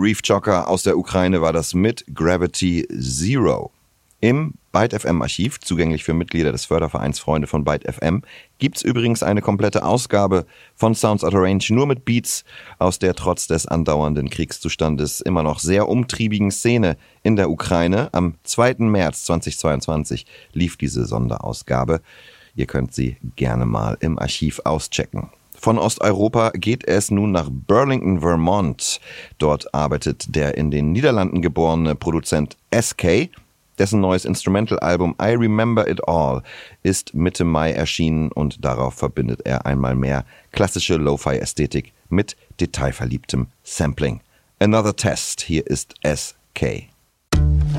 Reef Jogger aus der Ukraine war das mit Gravity Zero. Im Byte FM Archiv, zugänglich für Mitglieder des Fördervereins Freunde von Byte FM, gibt's übrigens eine komplette Ausgabe von Sounds Out of Range nur mit Beats aus der trotz des andauernden Kriegszustandes immer noch sehr umtriebigen Szene in der Ukraine. Am 2. März 2022 lief diese Sonderausgabe. Ihr könnt sie gerne mal im Archiv auschecken. Von Osteuropa geht es nun nach Burlington, Vermont. Dort arbeitet der in den Niederlanden geborene Produzent SK. Dessen neues Instrumental-Album I Remember It All ist Mitte Mai erschienen und darauf verbindet er einmal mehr klassische Lo-Fi-Ästhetik mit detailverliebtem Sampling. Another Test, hier ist SK.